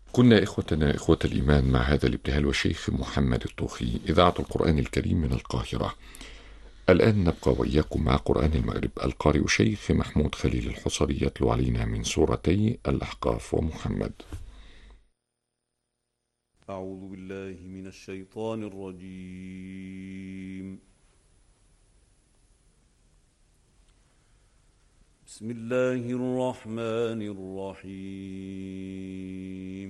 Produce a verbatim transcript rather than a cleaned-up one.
كنا إخوتنا إخوة الإيمان مع هذا الابتهال والشيخ محمد الطوخي إذاعة القرآن الكريم من القاهرة. الآن نبقى وإياكم مع قرآن المغرب. القارئ شيخ محمود خليل الحصري يتلو علينا من سورتي الأحقاف ومحمد. أعوذ بالله من الشيطان الرجيم. بسم الله الرحمن الرحيم.